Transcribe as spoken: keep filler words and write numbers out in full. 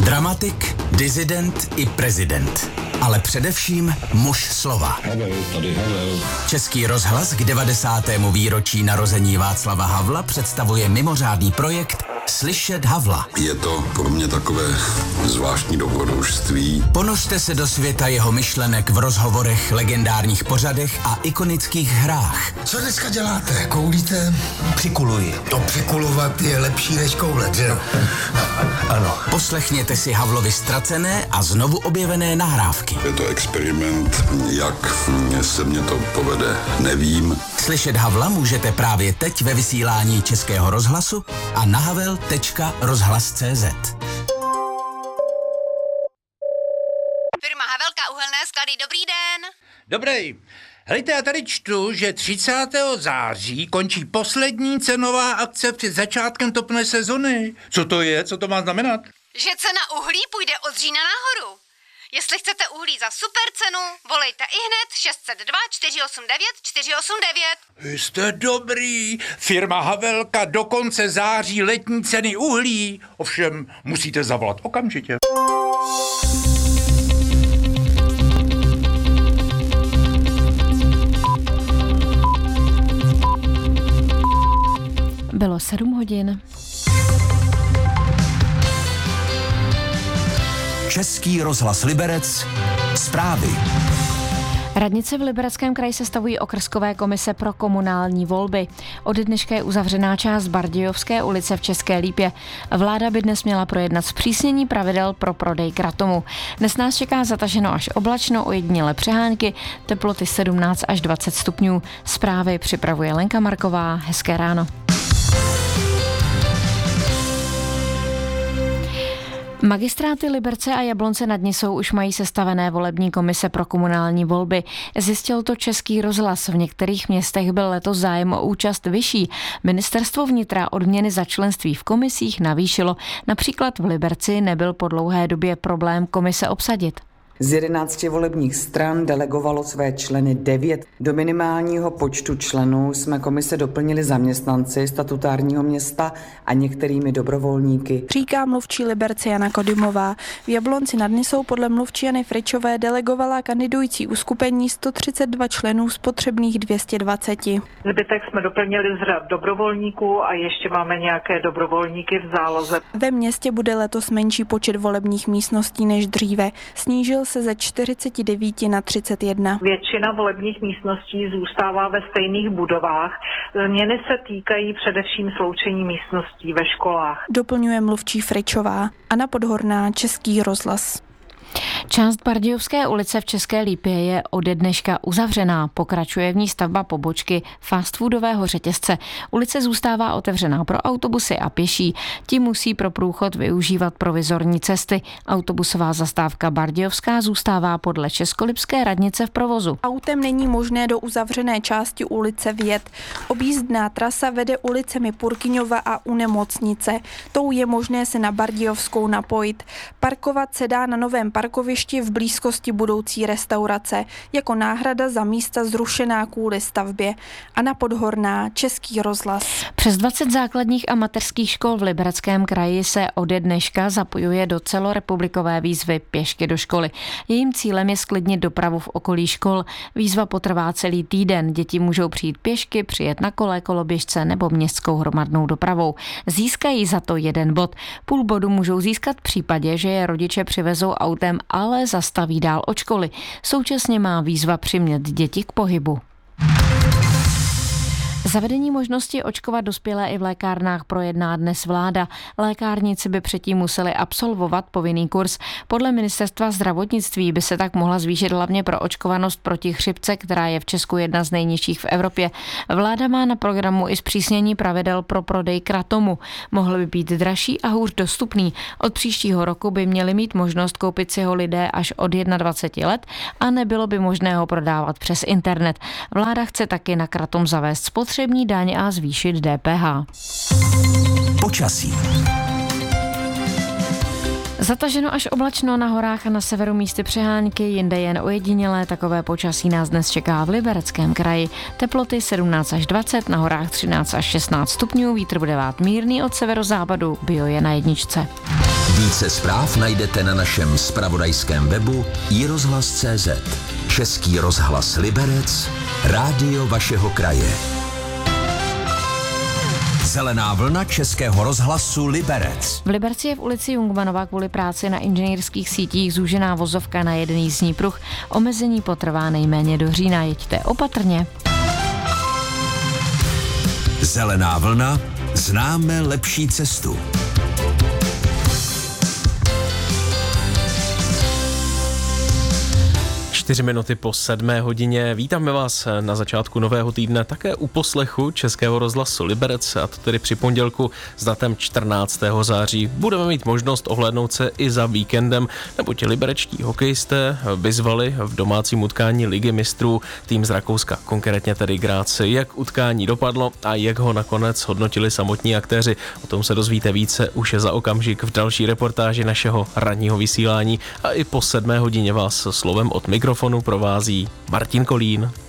Dramatik, disident i prezident. Ale především muž slova. Havel, tady Havel. Český rozhlas k devadesátému výročí narození Václava Havla představuje mimořádný projekt Slyšet Havla. Je to pro mě takové zvláštní dobrodružství. Ponořte se do světa jeho myšlenek v rozhovorech, legendárních pořadech a ikonických hrách. Co dneska děláte? Koulíte? Přikuluji. To přikulovat je lepší než koulet, že? Ano. Poslechněte si Havlovi ztracené a znovu objevené nahrávky. Je to experiment, jak se mě to povede, nevím. Slyšet Havla můžete právě teď ve vysílání Českého rozhlasu a na havel tečka rozhlas tečka cé zet. Firma Havelka uhelné sklady, dobrý den. Dobrý. Hejte, já tady čtu, že třicátého září končí poslední cenová akce před začátkem topné sezony. Co to je? Co to má znamenat? Že cena uhlí půjde od října nahoru. Jestli chcete uhlí za super cenu, volejte ihned šest set dva čtyři osm devět čtyři osm devět. Jste dobrý. Firma Havelka do konce září letní ceny uhlí. Ovšem, musíte zavolat okamžitě. Bylo sedm hodin. Český rozhlas Liberec. Zprávy. Radnice v Libereckém kraji sestavují okrskové komise pro komunální volby. Od dneška je uzavřená část Bardejovské ulice v České Lípě. Vláda by dnes měla projednat zpřísnění pravidel pro prodej kratomu. Dnes nás čeká zataženo až oblačno, ojedinělé přehánky, teploty sedmnáct až dvacet stupňů. Zprávy připravuje Lenka Marková. Hezké ráno. Magistráty Liberce a Jablonce nad Nisou už mají sestavené volební komise pro komunální volby. Zjistil to Český rozhlas. V některých městech byl letos zájem o účast vyšší. Ministerstvo vnitra odměny za členství v komisích navýšilo. Například v Liberci nebyl po dlouhé době problém komise obsadit. Z jedenácti volebních stran delegovalo své členy devět. Do minimálního počtu členů jsme komise doplnili zaměstnanci statutárního města a některými dobrovolníky. Říká mluvčí Liberce Jana Kodymová. V Jablonci nad Nisou podle mluvčí Jany Fričové delegovala kandidující uskupení sto třicet dva členů z potřebných dvě stě dvacet. Zbytek jsme doplnili z řad dobrovolníků a ještě máme nějaké dobrovolníky v záloze. Ve městě bude letos menší počet volebních místností než dříve. Snížil se ze čtyřicet devět na třicet jedna. Většina volebních místností zůstává ve stejných budovách. Změny se týkají především sloučení místností ve školách. Doplňuje mluvčí Fričová. Anna Podhorná, Český rozhlas. Část Bardejovské ulice v České Lípě je ode dneška uzavřená. Pokračuje v ní stavba pobočky fastfoodového řetězce. Ulice zůstává otevřená pro autobusy a pěší. Ti musí pro průchod využívat provizorní cesty. Autobusová zastávka Bardejovská zůstává podle Českolipské radnice v provozu. Autem není možné do uzavřené části ulice vjet. Objízdná trasa vede ulicemi Purkyňova a u Nemocnice. Tou je možné se na Bardejovskou napojit. Parkovat se dá na novém parkovišti v blízkosti budoucí restaurace, jako náhrada za místa zrušená kvůli stavbě. Anna Podhorná, Český rozhlas. Přes dvacet základních a mateřských škol v Libereckém kraji se ode dneška zapojuje do celorepublikové výzvy Pěšky do školy. Jejím cílem je zklidnit dopravu v okolí škol. Výzva potrvá celý týden. Děti můžou přijít pěšky, přijet na kole, koloběžce nebo městskou hromadnou dopravou. Získají za to jeden bod. Půl bodu můžou získat v případě, že je rodiče přivezou autem, ale zastaví dál od školy. Současně má výzva přimět děti k pohybu. Zavedení možnosti očkovat dospělé i v lékárnách projedná dnes vláda. Lékárníci by předtím museli absolvovat povinný kurz. Podle ministerstva zdravotnictví by se tak mohla zvýšit hlavně pro očkovanost proti chřipce, která je v Česku jedna z nejnižších v Evropě. Vláda má na programu i zpřísnění pravidel pro prodej kratomu. Mohl by být dražší a hůř dostupný. Od příštího roku by měli mít možnost koupit si ho lidé až od dvacet jedna let a nebylo by možné ho prodávat přes internet. Vláda chce taky na kratom zavést spotřební daň a zvýšit D P H. Počasí. Zataženo až oblačno na horách a na severu místy přehánky, jinde jen ojedinělé. Takové počasí nás dnes čeká v Libereckém kraji. Teploty sedmnáct až dvacet, na horách třináct až šestnáct stupňů, vítr bude vát mírný od severozápadu, bio je na jedničce. Více zpráv najdete na našem zpravodajském webu i rozhlas tečka cé zet. Český rozhlas Liberec, rádio vašeho kraje. Zelená vlna Českého rozhlasu Liberec. V Liberci je v ulici Jungmanova kvůli práci na inženýrských sítích zúžená vozovka na jeden jízdní pruh. Omezení potrvá nejméně do října. Jeďte opatrně. Zelená vlna, známe lepší cestu. Čtyři minuty po sedmé hodině. Vítáme vás na začátku nového týdne také u poslechu Českého rozhlasu Liberec, a to tedy při pondělku s datem čtrnáctého září. Budeme mít možnost ohlédnout se i za víkendem, neboť liberečtí hokejisté vyzvali v domácím utkání Ligy mistrů tým z Rakouska, konkrétně tedy Graz. Jak utkání dopadlo a jak ho nakonec hodnotili samotní aktéři, o tom se dozvíte více už za okamžik v další reportáži našeho ranního vysílání, a i po sedmé hodině vás slovem od mikrofonu provází Martin Kolín.